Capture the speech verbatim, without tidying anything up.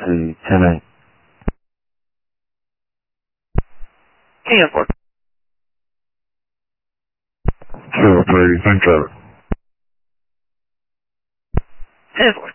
two, ten eight. King Airport. two oh three, think of it. ten four.